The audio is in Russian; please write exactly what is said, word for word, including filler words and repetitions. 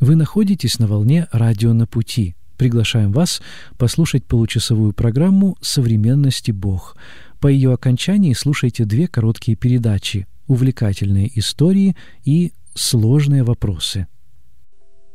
Вы находитесь на волне «Радио на пути». Приглашаем вас послушать получасовую программу «Современность и Бог». По ее окончании слушайте две короткие передачи «Увлекательные истории» и «Сложные вопросы».